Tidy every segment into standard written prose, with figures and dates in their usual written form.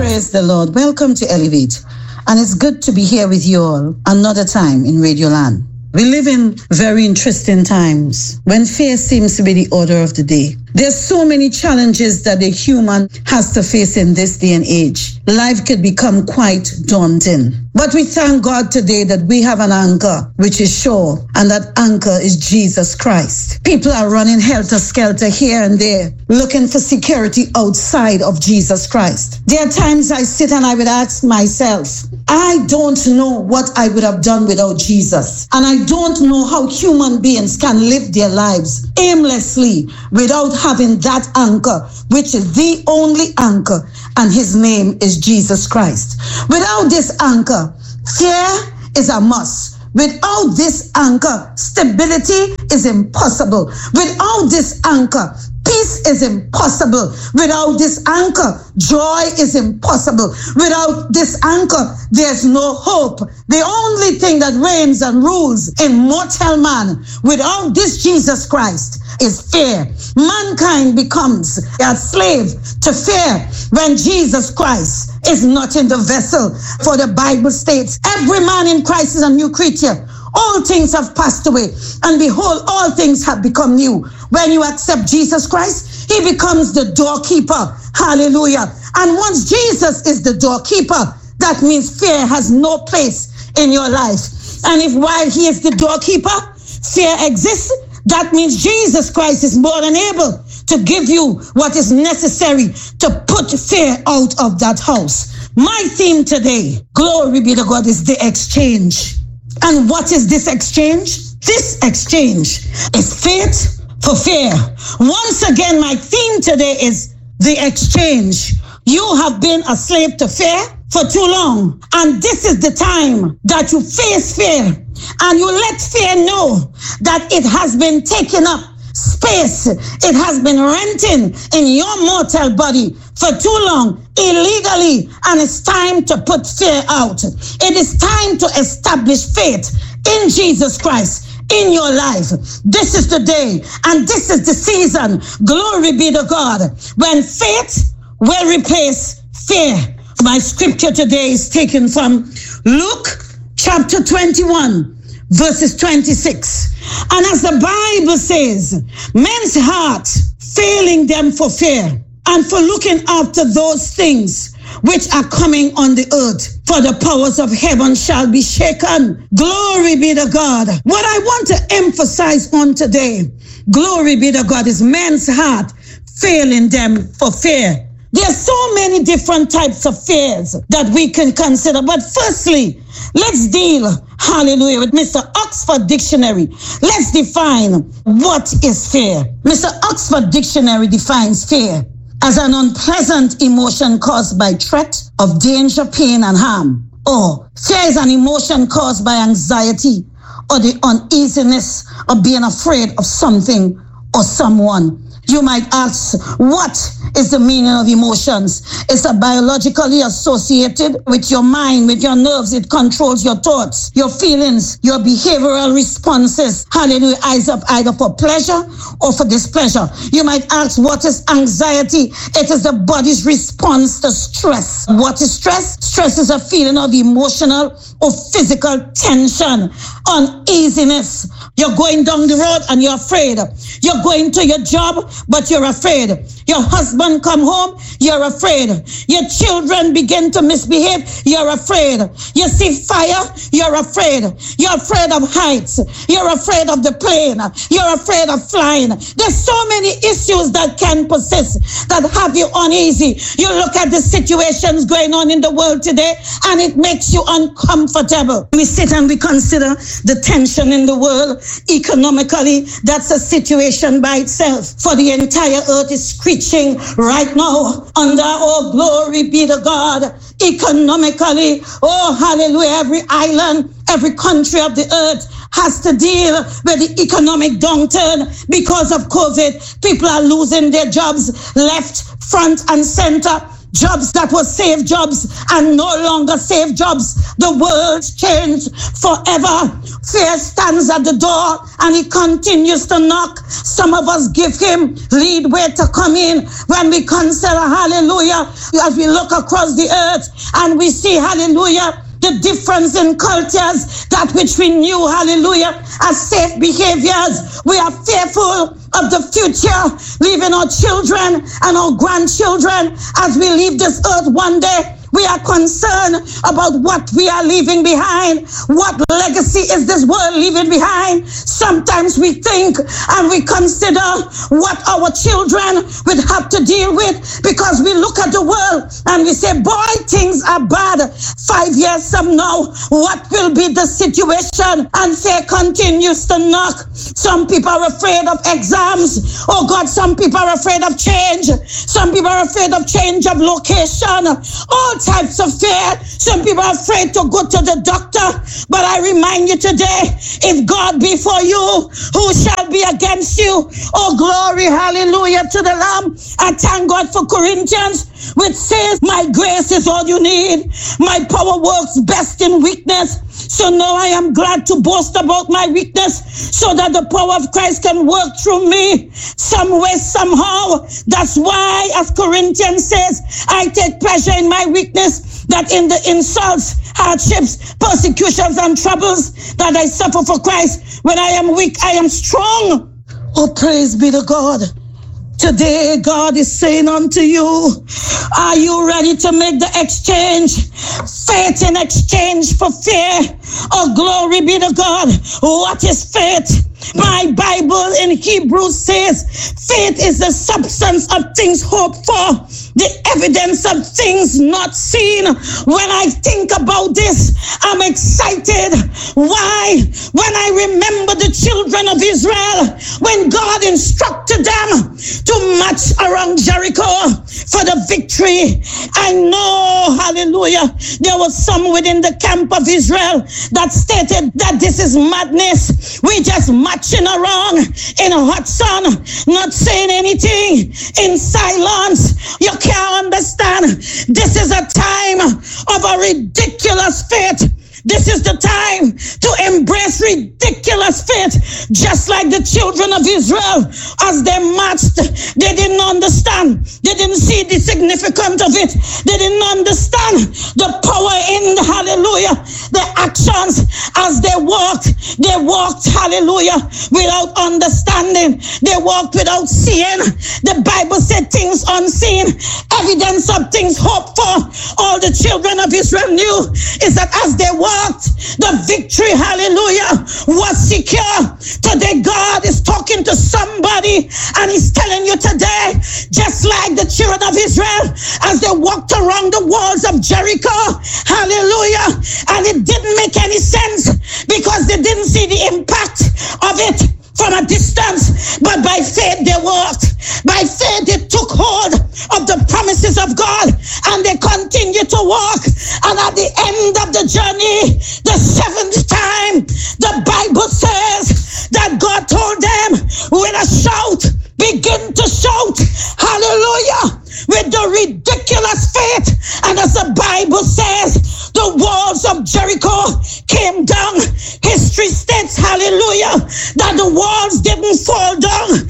Praise the Lord. Welcome to Elevate. And it's good to be here with you all another time in Radio Land. We live in very interesting times when fear seems to be the order of the day. There's so many challenges that a human has to face in this day and age. Life could become quite daunting. But we thank God today that we have an anchor which is sure, and that anchor is Jesus Christ. People are running helter-skelter here and there, looking for security outside of Jesus Christ. There are times I sit and I would ask myself, I don't know what I would have done without Jesus. And I don't know how human beings can live their lives aimlessly without having that anchor, which is the only anchor, and his name is Jesus Christ. Without this anchor, fear is a must. Without this anchor, stability is impossible. Without this anchor, peace is impossible. Without this anchor, joy is impossible. Without this anchor, there's no hope. The only thing that reigns and rules in mortal man without this Jesus Christ is fear. Mankind becomes a slave to fear when Jesus Christ is not in the vessel. For the Bible states, every man in Christ is a new creature. All things have passed away, and behold, all things have become new. When you accept Jesus Christ, he becomes the doorkeeper. Hallelujah. And once Jesus is the doorkeeper, that means fear has no place in your life. And if while he is the doorkeeper, fear exists, that means Jesus Christ is more than able to give you what is necessary to put fear out of that house. My theme today, glory be to God, is the exchange. And what is this exchange? This exchange is faith for fear. Once again, my theme today is the exchange. You have been a slave to fear for too long. And this is the time that you face fear and you let fear know that it has been taking up space. It has been renting in your mortal body for too long, illegally, and it's time to put fear out. It is time to establish faith in Jesus Christ in your life. This is the day, and this is the season, glory be to God, when faith will replace fear. My scripture today is taken from Luke chapter 21, verses 26. And as the Bible says, men's heart failing them for fear and for looking after those things which are coming on the earth, for the powers of heaven shall be shaken. Glory be to God. What I want to emphasize on today, glory be to God, is men's heart failing them for fear. There are so many different types of fears that we can consider. But firstly, let's deal, hallelujah, with Mr. Oxford Dictionary. Let's define what is fear. Mr. Oxford Dictionary defines fear as an unpleasant emotion caused by threat of danger, pain, and harm. Or fear is an emotion caused by anxiety or the uneasiness of being afraid of something or someone. You might ask, what is the meaning of emotions? It's biologically associated with your mind, with your nerves. It controls your thoughts, your feelings, your behavioral responses. Hallelujah. Either for pleasure or for displeasure. You might ask, what is anxiety? It is the body's response to stress. What is stress? Stress is a feeling of emotional or physical tension, uneasiness. You're going down the road and you're afraid. You're going to your job, but you're afraid. Your husband come home, you're afraid. Your children begin to misbehave, you're afraid. You see fire, you're afraid. You're afraid of heights. You're afraid of the plane. You're afraid of flying. There's so many issues that can persist that have you uneasy. You look at the situations going on in the world today and it makes you uncomfortable. We sit and we consider the tension in the world. Economically, that's a situation by itself. For the entire earth is screeching right now under, oh, glory be to God. Economically, oh, hallelujah, every island, every country of the earth has to deal with the economic downturn because of COVID. People are losing their jobs left, front, and center. jobs that were safe jobs and no longer safe jobs. The world's changed forever. Fear stands at the door and he continues to knock. Some of us give him lead way to come in when we consider, hallelujah, as we look across the earth and we see, hallelujah, the difference in cultures, that which we knew, hallelujah, as safe behaviors. We are fearful of the future, leaving our children and our grandchildren as we leave this earth one day. We are concerned about what we are leaving behind. What legacy is this world leaving behind? Sometimes we think and we consider what our children would have to deal with, because we look at the world and we say, boy, things are bad. 5 years from now, what will be the situation? And fear continues to knock. Some people are afraid of exams. Oh God, some people are afraid of change. Some people are afraid of change of location. All types of fear. Some people are afraid to go to the doctor. But I remind you today, if God be for you, who shall be against you? Oh, glory, hallelujah to the Lamb. I thank God for Corinthians, which says, my grace is all you need. My power works best in weakness. So now I am glad to boast about my weakness, so that the power of Christ can work through me some way, somehow. That's why, as Corinthians says, I take pleasure in my weakness, that in the insults, hardships, persecutions, and troubles that I suffer for Christ. When I am weak, I am strong. Oh, praise be to God. Today, God is saying unto you, are you ready to make the exchange? Faith in exchange for fear. Oh, glory be to God. What is faith? My Bible in Hebrews says, faith is the substance of things hoped for, the evidence of things not seen. When I think about this, I'm excited. Why? When I remember the children of Israel, when God instructed them to march around Jericho for the victory, I know, hallelujah, there was some within the camp of Israel that stated that this is madness. We just marching around in a hot sun, not saying anything, in silence. You can't understand. This is a time of a ridiculous faith. This is the time to embrace ridiculous faith, just like the children of Israel. As they marched, they didn't understand. They didn't see the significance of it. They didn't understand the power in, hallelujah, the actions. As they walked, hallelujah, without understanding. They walked without seeing. The Bible said things unseen, evidence of things hoped for. All the children of Israel knew is that as they walked, the victory, hallelujah, was secure. Today, God is talking to somebody and he's telling you today, just like the children of Israel, as they walked around the walls of Jericho, hallelujah, and it didn't make any sense because they didn't see the impact of it from a distance, but by faith they walked. By faith they took hold of the promises of God and they continued to walk. And at the end of the journey, the seventh time, the Bible says that God told them with a shout, begin to shout, hallelujah, with the ridiculous faith. And as the Bible says, the walls of Jericho came down. History states, hallelujah, that the walls didn't fall down.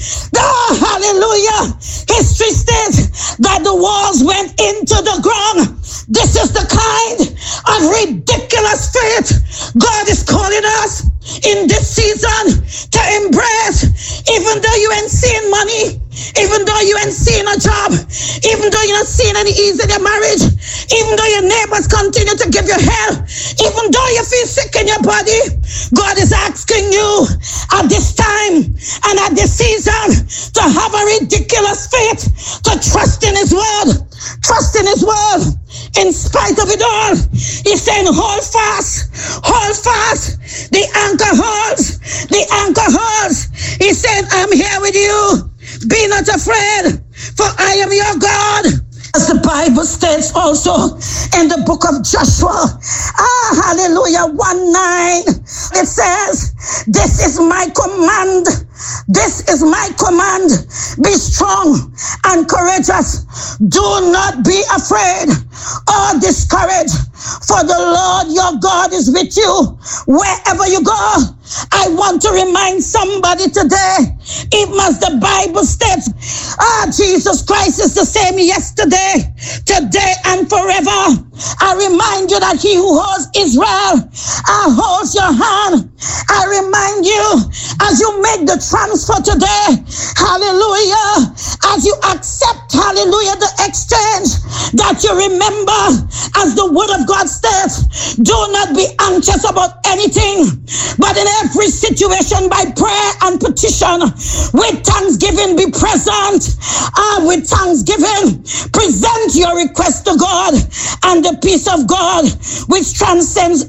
Hallelujah. History states that the walls went into the ground. This is the kind of ridiculous faith God is calling us in this season to embrace. Even though you ain't seeing money, even though you ain't seeing a job, even though you're not seeing any ease in your marriage, even though your neighbors continue to give you hell, even though you feel sick in your body, God is asking you at this time and at this season to have a ridiculous faith, to trust in his word. Trust in his word. In spite of it all, he's saying, hold fast, hold fast. The anchor holds, the anchor holds. He said, I'm here with you. Be not afraid, for I am your God. As the Bible states also in the book of Joshua, hallelujah, 1:9, it says, this is my command. This is my command. Be strong and courageous. Do not be afraid or discouraged, for the Lord your God is with you wherever you go. I want to remind somebody today, even as the Bible states, Jesus Christ is the same yesterday, today, and forever. I remind you that he who holds Israel holds your hand. I remind you, as you make the transfer today, hallelujah, as you accept, hallelujah, the exchange, that you remember, as the word of God says, do not be anxious about anything, but in every situation by prayer and petition, with thanksgiving be present. With thanksgiving, present your request to God, and the peace of God, which transcends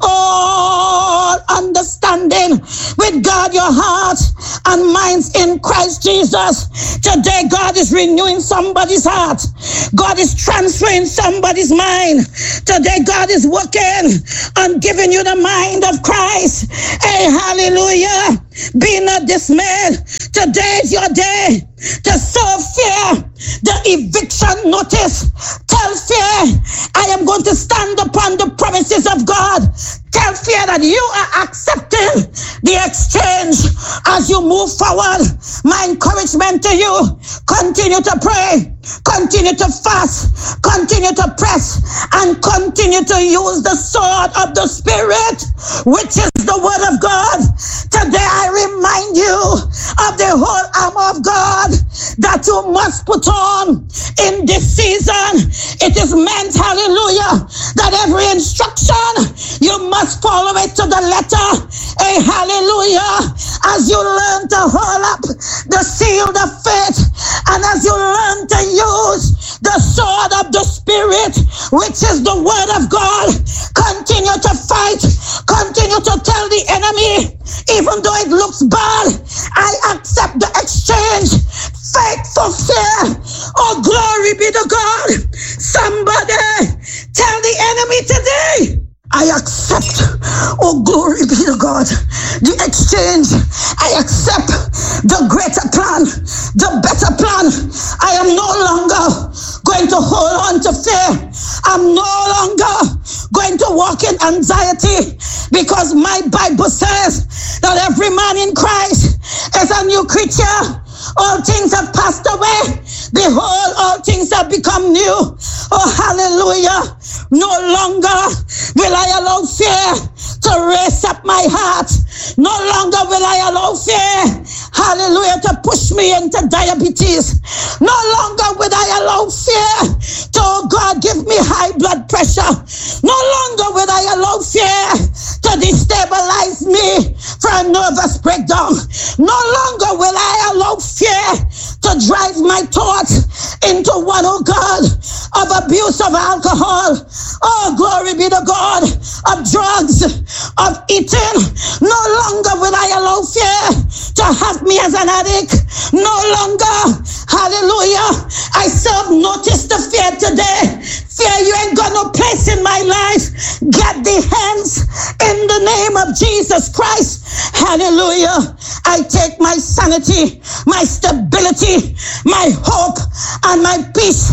all understanding, will guard your heart and minds in Christ Jesus. Today, God is renewing somebody's heart. God is transferring somebody's mind. Today, God is working on giving you the mind of Christ. Hey, hallelujah. Be not dismayed. Today is your day to sow fear. The eviction notice. Tell fear, I am going to stand upon the promises of God. Tell fear that you are accepting the exchange as you move forward. My encouragement to you, continue to pray, continue to fast, continue to press, and continue to use the sword of the Spirit, which is the word of God. Today I remind you of the whole armor of God that you must put on in this season. It is meant, hallelujah, that every instruction you must follow it to the letter. Hey, hallelujah, as you learn to hold up the shield of faith, and as you learn to use the sword of the Spirit, which is the word of God, continue to fight, continue to tell the enemy, even though it looks bad, I accept the exchange. Faithful fear. Oh, glory be to God. Somebody tell the enemy today, I accept, oh glory be to God, the exchange. I accept the greater plan, the better plan. I am no longer going to hold on to fear. I'm no longer going to walk in anxiety, because my Bible says that every man in Christ is a new creature. All things have passed away. Behold, all things have become new. Oh, hallelujah. No longer will I allow fear to raise up my heart. No longer will I allow fear, hallelujah, to push me into diabetes. No longer will I allow fear to, oh God, give me high blood pressure. No longer will I allow fear to destabilize me for a nervous breakdown. No longer will I allow fear to drive my thoughts into one, oh God, of abuse of alcohol. Oh, glory be to God, of drugs, of eating. No longer will I allow fear to have me as an addict. No longer, hallelujah, I serve notice to fear today. Fear, you ain't got no place in my life. Get the hands in the name of Jesus Christ. Hallelujah. I take my sanity, my stability, my hope, and my peace,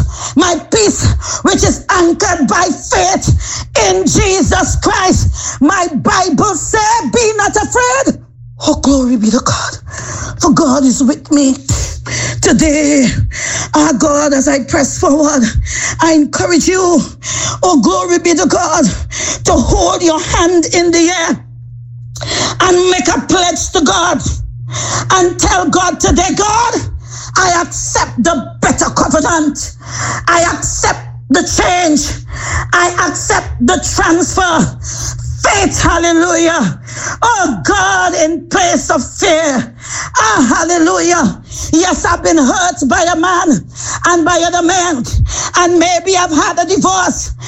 which is anchored by faith in Jesus Christ. My Bible says, be not afraid. Oh, glory be to God, for God is with me. Today, our God, as I press forward, I encourage you, oh, glory be to God, to hold your hand in the air and make a pledge to God and tell God today, God, I accept the better covenant. I accept the change. I accept the transfer. Faith, hallelujah. Oh God, in place of fear. Hallelujah. Yes, I've been hurt by a man and by other men, and maybe I've had a divorce,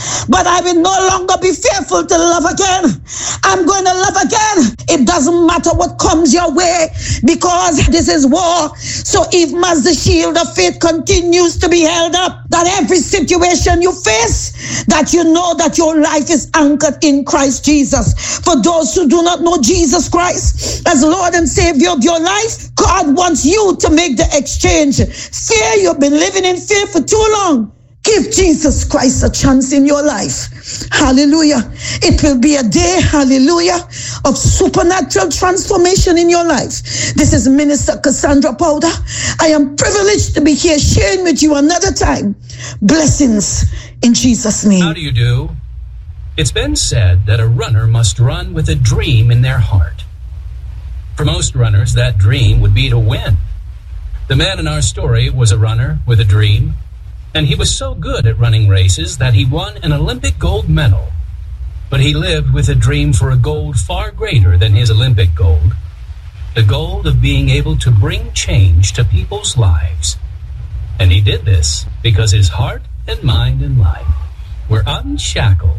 but I will no longer be fearful to love again. I'm going to love again. It doesn't matter what comes your way, because this is war. So even as the shield of faith continues to be held up, that every situation you face, that you know that your life is anchored in Christ Jesus. For those who do not know Jesus Christ as Lord and Savior of your life, God wants you to make the exchange. Fear, you've been living in fear for too long. Give Jesus Christ a chance in your life. Hallelujah. It will be a day, hallelujah, of supernatural transformation in your life. This is Minister Cassandra Powder. I am privileged to be here sharing with you another time. Blessings in Jesus' name. How do you do? It's been said that a runner must run with a dream in their heart. For most runners, that dream would be to win. The man in our story was a runner with a dream. And he was so good at running races that he won an Olympic gold medal. But he lived with a dream for a gold far greater than his Olympic gold. The gold of being able to bring change to people's lives. And he did this because his heart and mind and life were unshackled.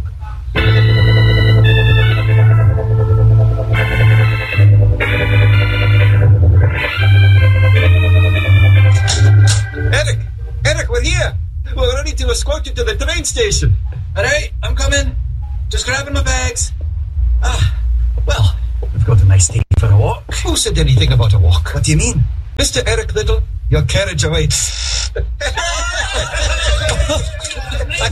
Eric, we're here. We're ready to escort you to the train station. All right, I'm coming. Just grabbing my bags. Well, We've got a nice day for a walk. who said anything about a walk? What do you mean? Mr. Eric Little, your carriage awaits.